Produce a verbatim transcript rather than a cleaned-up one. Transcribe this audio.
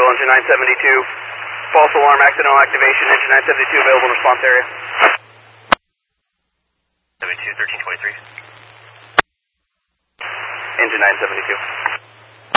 engine nine seventy-two. False alarm, accidental activation, engine nine seventy-two available in response area. seventy-two, thirteen twenty-three. Engine nine seventy-two.